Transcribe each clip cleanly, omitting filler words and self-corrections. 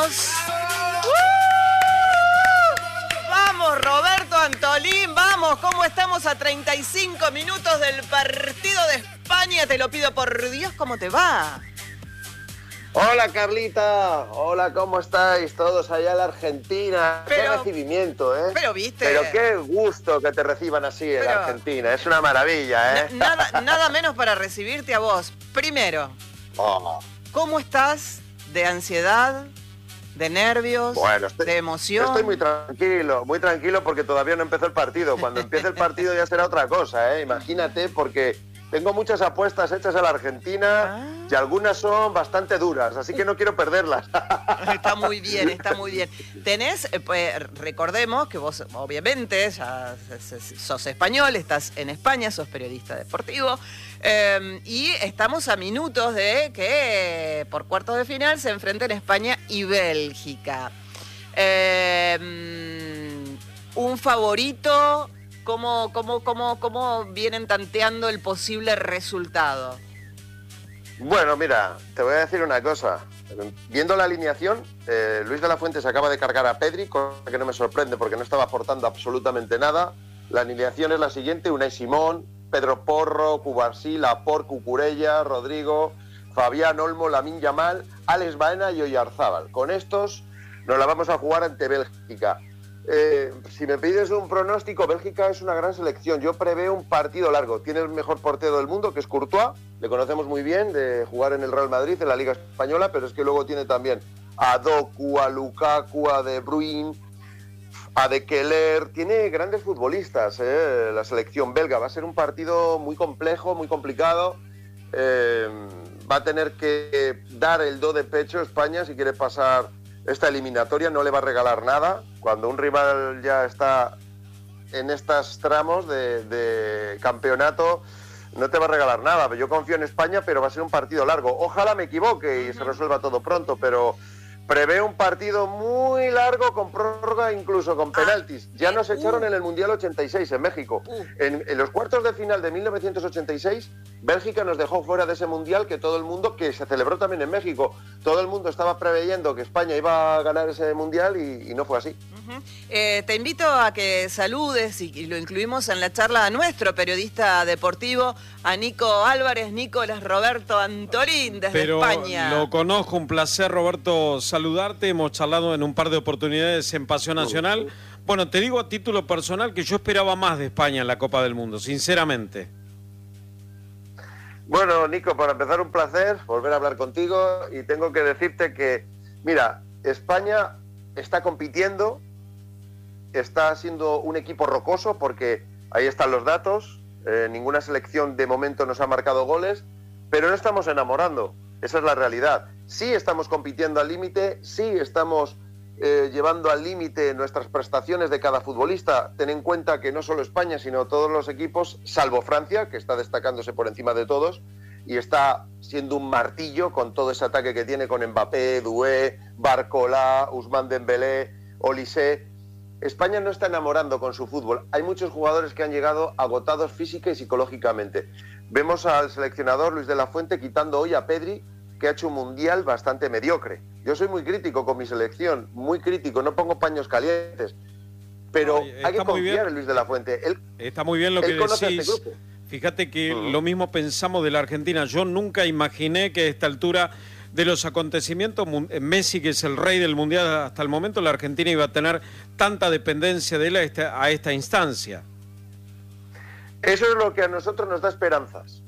Vamos, Roberto Antolín, vamos, ¿cómo estamos a 35 minutos del partido de España? Te lo pido por Dios, ¿cómo te va? Hola Carlita, hola, ¿cómo estáis todos allá en la Argentina? Qué recibimiento, ¿eh? Pero viste. Pero qué gusto que te reciban así en la Argentina, es una maravilla, ¿eh? Nada menos para recibirte a vos. Primero, ¿cómo estás de ansiedad, de nervios, de emoción? Estoy muy tranquilo porque todavía no empezó el partido. Cuando empiece el partido ya será otra cosa, ¿eh? Imagínate, porque tengo muchas apuestas hechas a la Argentina y algunas son bastante duras, así que no quiero perderlas. Está muy bien, está muy bien. Tenés, recordemos que vos obviamente ya sos español, estás en España, sos periodista deportivo, y estamos a minutos de que por cuartos de final se enfrenten España y Bélgica. Un favorito. ¿Cómo vienen tanteando el posible resultado? Bueno, mira, te voy a decir una cosa. Viendo la alineación, Luis de la Fuente se acaba de cargar a Pedri, cosa que no me sorprende porque no estaba aportando absolutamente nada. La alineación es la siguiente: Unai Simón, Pedro Porro, Cubarsí, Laporte, Cucurella, Rodrigo, Fabián, Olmo, Lamine Yamal, Alex Baena y Oyarzábal. Con estos nos la vamos a jugar ante Bélgica. Si me pides un pronóstico, Bélgica es una gran selección. Yo preveo un partido largo. Tiene el mejor portero del mundo, que es Courtois. Le conocemos muy bien de jugar en el Real Madrid, en la Liga Española, pero es que luego tiene también a Doku, a Lukaku, a De Bruyne, a De Keler. Tiene grandes futbolistas, la selección belga. Va a ser un partido muy complejo, muy complicado. Va a tener que dar el do de pecho España si quiere pasar esta eliminatoria. No le va a regalar nada. Cuando un rival ya está en estos tramos de campeonato, no te va a regalar nada. Yo confío en España, pero va a ser un partido largo. Ojalá me equivoque y se resuelva todo pronto, pero prevé un partido muy largo, con prórroga, incluso con penaltis. Ya nos echaron en el Mundial 86 en México. En los cuartos de final de 1986, Bélgica nos dejó fuera de ese Mundial que todo el mundo, que se celebró también en México, todo el mundo estaba preveyendo que España iba a ganar ese Mundial y no fue así. Te invito a que saludes y lo incluimos en la charla a nuestro periodista deportivo, a Nico Álvarez, Nicolás Roberto Antolín, desde España. Lo conozco, un placer, Roberto, saludarte. Hemos charlado en un par de oportunidades en Pasión Nacional. Bueno, te digo a título personal que yo esperaba más de España en la Copa del Mundo, sinceramente. Bueno, Nico, para empezar, un placer volver a hablar contigo, y tengo que decirte que, mira, España está compitiendo, está siendo un equipo rocoso, porque ahí están los datos, ninguna selección de momento nos ha marcado goles, pero no estamos enamorando, esa es la realidad. Sí estamos compitiendo al límite, sí estamos llevando al límite nuestras prestaciones de cada futbolista. Ten en cuenta que no solo España, sino todos los equipos, salvo Francia, que está destacándose por encima de todos y está siendo un martillo con todo ese ataque que tiene con Mbappé, Doué, Barcola, Ousmane Dembélé, Olise. España no está enamorando con su fútbol. Hay muchos jugadores que han llegado agotados física y psicológicamente. Vemos al seleccionador Luis de la Fuente quitando hoy a Pedri, que ha hecho un mundial bastante mediocre. Yo soy muy crítico con mi selección, muy crítico, no pongo paños calientes, pero hay que confiar en Luis de la Fuente. Está muy bien lo que decís. Fíjate que lo mismo pensamos de la Argentina. Yo nunca imaginé que a esta altura de los acontecimientos, Messi, que es el rey del mundial hasta el momento, la Argentina iba a tener tanta dependencia de él a esta instancia. Eso es lo que a nosotros nos da esperanzas.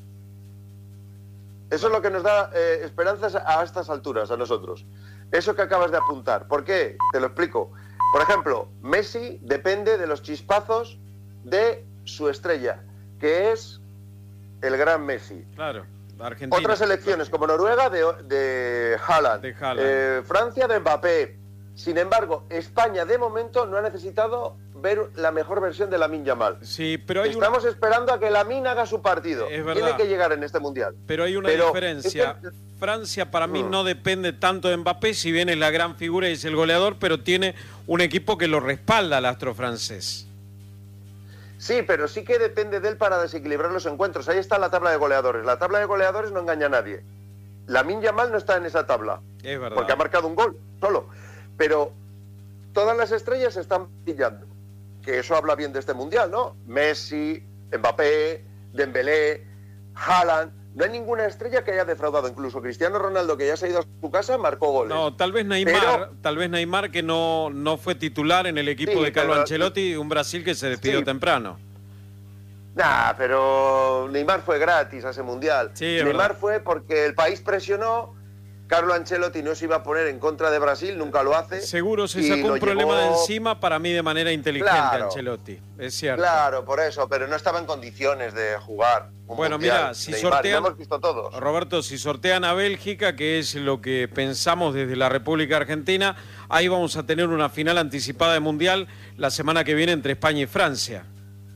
Eso es lo que nos da esperanzas a estas alturas, a nosotros. Eso que acabas de apuntar. ¿Por qué? Te lo explico. Por ejemplo, Messi depende de los chispazos de su estrella, que es el gran Messi. Claro, Argentina. Otras selecciones, como Noruega, de Haaland. Francia, de Mbappé. Sin embargo, España, de momento, no ha necesitado ver la mejor versión de Lamine Yamal. Sí, pero estamos esperando a que Lamine haga su partido. Tiene que llegar en este Mundial. Pero hay una diferencia. Francia, para mí, no depende tanto de Mbappé, si bien es la gran figura y es el goleador, pero tiene un equipo que lo respalda al astro francés. Sí, pero sí que depende de él para desequilibrar los encuentros. Ahí está la tabla de goleadores. La tabla de goleadores no engaña a nadie. Lamine Yamal no está en esa tabla. Es verdad. Porque ha marcado un gol solo. Pero todas las estrellas están brillando. Que eso habla bien de este Mundial, ¿no? Messi, Mbappé, Dembélé, Haaland. No hay ninguna estrella que haya defraudado. Incluso Cristiano Ronaldo, que ya se ha ido a su casa, marcó goles. No, tal vez Neymar que no fue titular en el equipo de Carlo Ancelotti, un Brasil que se despidió temprano. Nah, pero Neymar fue gratis a ese Mundial. Sí, Neymar fue porque el país presionó. Carlo Ancelotti no se iba a poner en contra de Brasil, nunca lo hace. Seguro se sacó un problema de encima, para mí de manera inteligente, Ancelotti, es cierto. Claro, por eso, pero no estaba en condiciones de jugar. Bueno, mira, si sortean, lo hemos visto todos. Roberto, si sortean a Bélgica, que es lo que pensamos desde la República Argentina, ahí vamos a tener una final anticipada de Mundial la semana que viene entre España y Francia.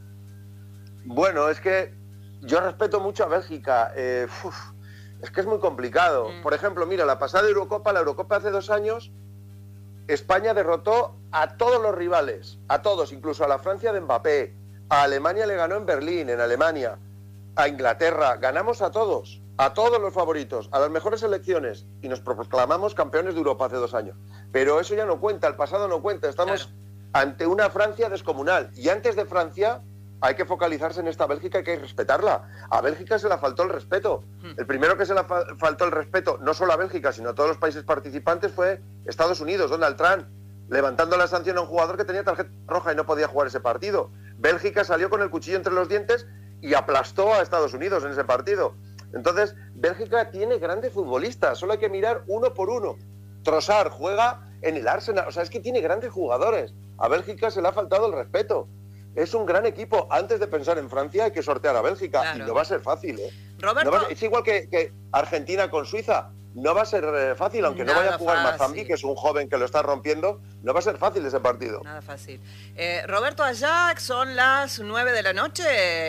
Bueno, es que yo respeto mucho a Bélgica. Es que es muy complicado. Por ejemplo, mira, la pasada Eurocopa, la Eurocopa hace 2 años, España derrotó a todos los rivales, a todos, incluso a la Francia de Mbappé. A Alemania le ganó en Berlín, en Alemania. A Inglaterra, ganamos a todos los favoritos, a las mejores selecciones, y nos proclamamos campeones de Europa hace 2 años. Pero eso ya no cuenta, el pasado no cuenta. Estamos ante una Francia descomunal. Y antes de Francia hay que focalizarse en esta Bélgica, hay que respetarla. A Bélgica se le faltó el respeto. El primero que se le faltó el respeto, no solo a Bélgica, sino a todos los países participantes, fue Estados Unidos, Donald Trump, levantando la sanción a un jugador que tenía tarjeta roja y no podía jugar ese partido. Bélgica salió con el cuchillo entre los dientes y aplastó a Estados Unidos en ese partido. Entonces, Bélgica tiene grandes futbolistas, solo hay que mirar uno por uno. Trossard juega en el Arsenal, o sea, es que tiene grandes jugadores. A Bélgica se le ha faltado el respeto. Es un gran equipo. Antes de pensar en Francia hay que sortear a Bélgica. Claro. Y no va a ser fácil, ¿eh? Roberto... es igual que Argentina con Suiza. No va a ser fácil, aunque no vaya a jugar Mazambi, que es un joven que lo está rompiendo. No va a ser fácil ese partido. Nada fácil. Roberto, allá son las 9 de la noche,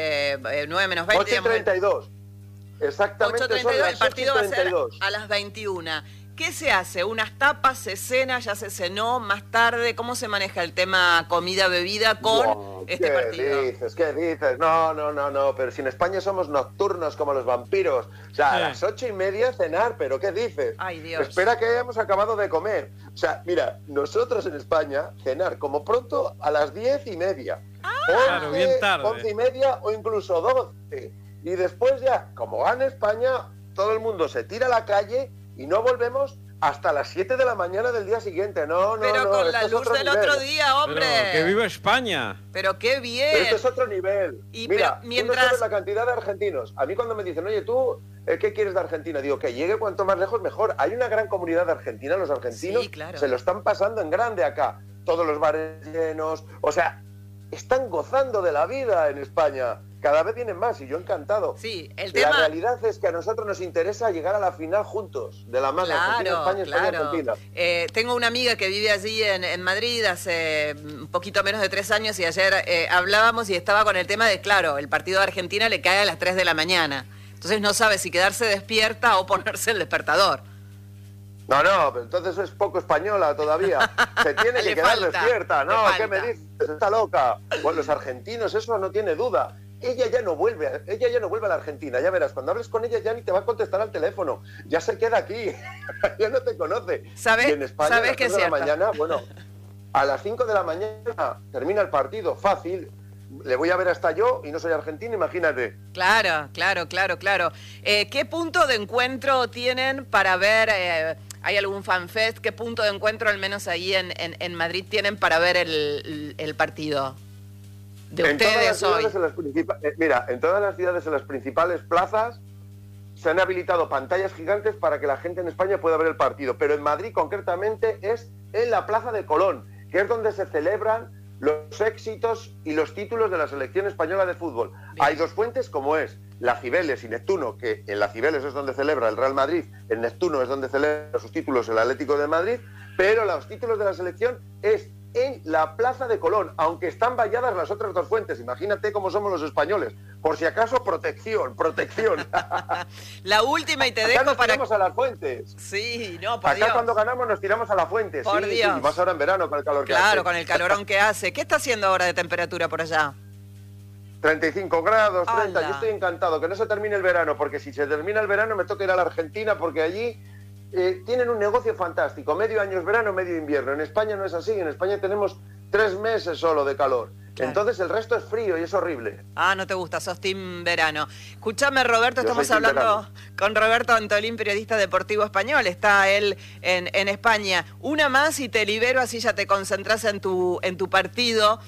9 menos 20. 8:32. Exactamente. 8:32. El partido va a ser a las 21. ¿Qué se hace? ¿Unas tapas? ¿Se cena? ¿Ya se cenó? ¿Más tarde? ¿Cómo se maneja el tema comida-bebida con este partido? ¿Qué dices? No, pero si en España somos nocturnos como los vampiros. O sea, a las 8:30 cenar, ¿pero qué dices? Ay, Dios. Espera que hayamos acabado de comer. O sea, mira, nosotros en España cenar como pronto a las 10:30. Claro, bien tarde. 11:30 o incluso 12. Y después ya, como gana España, todo el mundo se tira a la calle y no volvemos hasta las 7 de la mañana del día siguiente. Pero con la luz del otro día, hombre. Pero que viva España. Pero qué bien. Pero esto es otro nivel. Y mira, mientras... tú no sabes la cantidad de argentinos. A mí cuando me dicen, oye, ¿tú qué quieres de Argentina? Digo, que llegue cuanto más lejos mejor. Hay una gran comunidad de argentina. Los argentinos se lo están pasando en grande acá. Todos los bares llenos. O sea, están gozando de la vida en España. Cada vez vienen más y yo encantado. Sí, el tema... La realidad es que a nosotros nos interesa llegar a la final juntos, de la mano. Argentina, España, Argentina. Tengo una amiga que vive allí en Madrid hace un poquito menos de 3 años y ayer hablábamos y estaba con el tema de, claro, el partido de Argentina le cae a las 3 de la mañana. Entonces no sabe si quedarse despierta o ponerse el despertador. No, pero entonces es poco española todavía. Se tiene que quedar despierta. No, ¿qué me dices? Está loca. Bueno, los argentinos, eso no tiene duda. Ella ya no vuelve a la Argentina, ya verás, cuando hables con ella ya ni te va a contestar al teléfono, ya se queda aquí, ya no te conoce. ¿Sabes? Y en España ¿Sabes a las 3 de la mañana, bueno, a las 5 de la mañana termina el partido, fácil. Le voy a ver hasta yo y no soy argentino, imagínate. Claro. ¿Qué punto de encuentro tienen para ver, hay algún fanfest, qué punto de encuentro al menos ahí en Madrid tienen para ver el partido? En todas las ciudades, en todas las ciudades, en las principales plazas, se han habilitado pantallas gigantes para que la gente en España pueda ver el partido. Pero en Madrid, concretamente, es en la Plaza de Colón, que es donde se celebran los éxitos y los títulos de la selección española de fútbol. Bien. Hay 2 fuentes, como es la Cibeles y Neptuno, que en la Cibeles es donde celebra el Real Madrid, en Neptuno es donde celebra sus títulos el Atlético de Madrid, pero los títulos de la selección es en la Plaza de Colón, aunque están valladas las otras 2 fuentes. Imagínate cómo somos los españoles. Por si acaso, protección. La última y te acá dejo nos para... tiramos a las fuentes. Sí, no, por Acá Dios. Cuando ganamos nos tiramos a la fuente. Por Dios. Sí, vas ahora en verano con el calor que hace. Claro, con el calorón que hace. ¿Qué está haciendo ahora de temperatura por allá? 35 grados, 30, ¡Hala! Yo estoy encantado, que no se termine el verano, porque si se termina el verano me toca ir a la Argentina, porque allí tienen un negocio fantástico, medio año es verano, medio invierno. En España no es así, en España tenemos 3 meses solo de calor. Claro. Entonces el resto es frío y es horrible. Ah, no te gusta, sos team verano. Escúchame, Roberto, estamos hablando con Roberto Antolín, periodista deportivo español. Está él en España. Una más y te libero, así ya te concentras en tu partido.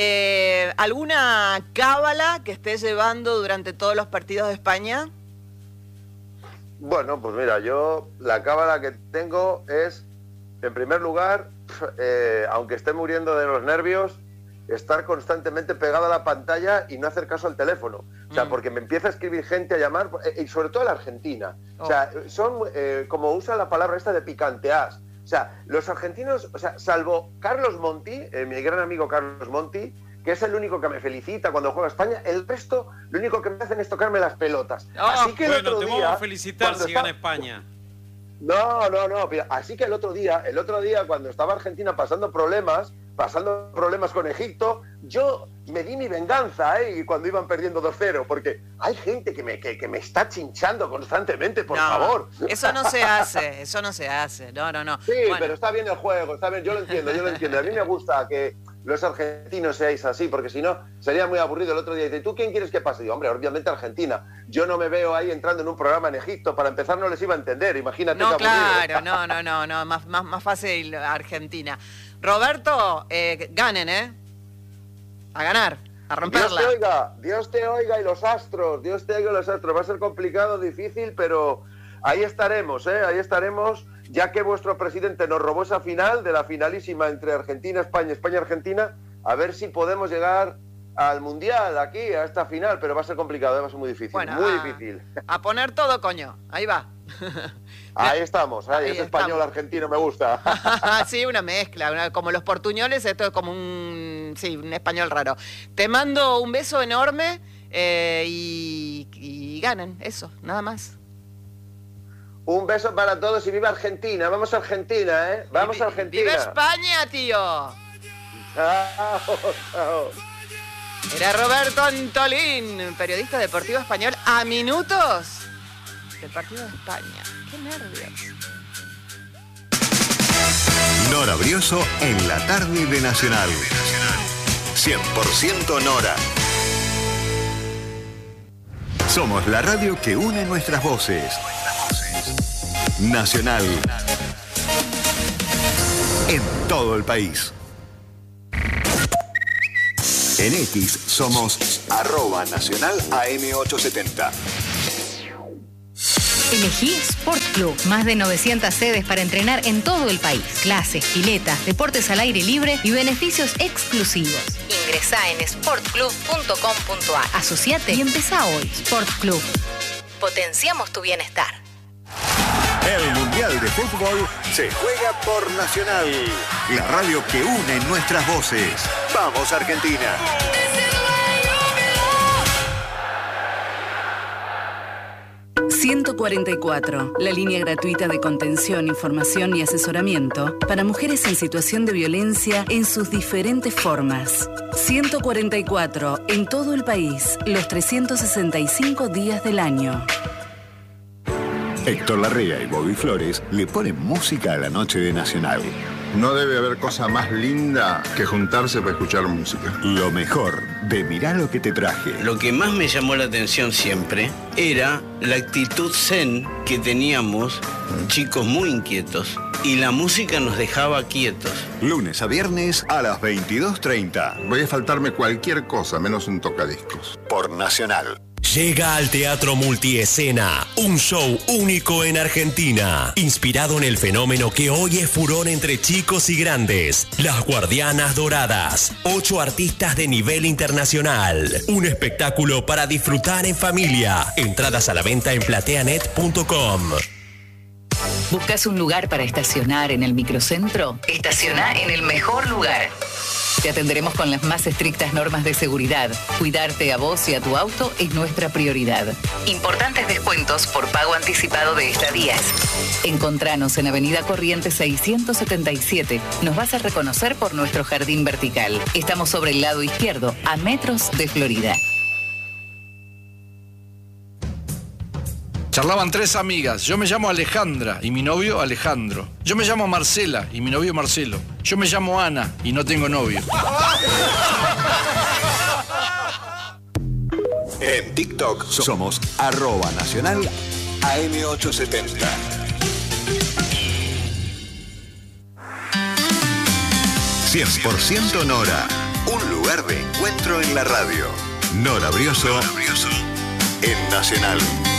¿Alguna cábala que estés llevando durante todos los partidos de España? Bueno, pues mira, yo la cábala que tengo es, en primer lugar, aunque esté muriendo de los nervios, estar constantemente pegado a la pantalla y no hacer caso al teléfono. O sea, porque me empieza a escribir gente a llamar, y sobre todo a la Argentina. O sea, son, como usan la palabra esta de picanteás. O sea, los argentinos, o sea, salvo Carlos Monti, mi gran amigo Carlos Monti, que es el único que me felicita cuando juega España, el resto, lo único que me hacen es tocarme las pelotas. Así que el otro día, vamos a felicitar si gana España. No, así que el otro día cuando estaba Argentina pasando problemas con Egipto, yo me di mi venganza, y cuando iban perdiendo 2-0, porque hay gente que me está chinchando constantemente, por favor. Eso no se hace, no. Sí, bueno. Pero está bien el juego, está bien, yo lo entiendo. A mí me gusta que los argentinos seáis así, porque si no, sería muy aburrido. El otro día dice, ¿tú quién quieres que pase? Y hombre, obviamente Argentina. Yo no me veo ahí entrando en un programa en Egipto, para empezar no les iba a entender, imagínate. No, claro, no, más fácil Argentina. Roberto, ganen, a ganar, a romperla. Dios te oiga y los astros, va a ser complicado, difícil, pero ahí estaremos, ya que vuestro presidente nos robó esa final de la finalísima entre Argentina-España, España-Argentina, a ver si podemos llegar al Mundial, aquí, a esta final, pero va a ser complicado, va a ser muy difícil, difícil. A poner todo, coño, ahí va. Ahí estamos, ese español argentino me gusta. Sí, una mezcla, como los portuñoles, esto es como un español raro. Te mando un beso enorme y ganen, eso, nada más. Un beso para todos y viva Argentina. Vamos a Argentina, Vamos a Argentina. ¡Viva España, tío! Chao. Era Roberto Antolín, periodista deportivo español, a minutos del partido de España. ¡Qué nervios! Nora Brioso en la tarde de Nacional. 100% Nora. Somos la radio que une nuestras voces. Nacional. En todo el país. En X somos @Nacional AM870. Elegí Sport Club. Más de 900 sedes para entrenar en todo el país. Clases, piletas, deportes al aire libre y beneficios exclusivos. Ingresá en sportclub.com.ar. Asociate y empezá hoy. Sport Club. Potenciamos tu bienestar. El Mundial de Fútbol se juega por Nacional. La radio que une nuestras voces. ¡Vamos, Argentina! ...144... la línea gratuita de contención, información y asesoramiento... para mujeres en situación de violencia en sus diferentes formas. 144... en todo el país... los 365 días del año. Héctor Larrea y Bobby Flores le ponen música a la noche de Nacional. No debe haber cosa más linda que juntarse para escuchar música. Lo mejor de Mirá lo que te traje. Lo que más me llamó la atención siempre era la actitud zen que teníamos, chicos muy inquietos, y la música nos dejaba quietos. Lunes a viernes a las 22:30. Voy a faltarme cualquier cosa, menos un tocadiscos. Por Nacional. Llega al Teatro Multiescena, un show único en Argentina, inspirado en el fenómeno que hoy es furor entre chicos y grandes, Las Guardianas Doradas, 8 artistas de nivel internacional, un espectáculo para disfrutar en familia, entradas a la venta en plateanet.com. ¿Buscas un lugar para estacionar en el microcentro? Estaciona en el mejor lugar. Te atenderemos con las más estrictas normas de seguridad. Cuidarte a vos y a tu auto es nuestra prioridad. Importantes descuentos por pago anticipado de estadías. Encontranos en Avenida Corrientes 677. Nos vas a reconocer por nuestro jardín vertical. Estamos sobre el lado izquierdo, a metros de Florida. Charlaban 3 amigas. Yo me llamo Alejandra y mi novio Alejandro. Yo me llamo Marcela y mi novio Marcelo. Yo me llamo Ana y no tengo novio. En TikTok somos @nacional AM870. ...100% Nora. Un lugar de encuentro en la radio. Nora Brioso en Nacional.